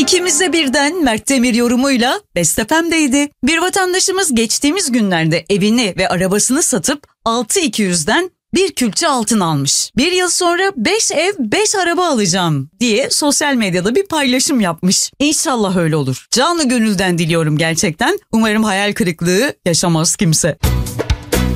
İkimize birden Mert Demir yorumuyla Best FM'deydi. Bir vatandaşımız geçtiğimiz günlerde evini ve arabasını satıp 6.200'den bir külçe altın almış. Bir yıl sonra 5 ev 5 araba alacağım diye sosyal medyada bir paylaşım yapmış. İnşallah öyle olur. Canı gönülden diliyorum gerçekten. Umarım hayal kırıklığı yaşamaz kimse.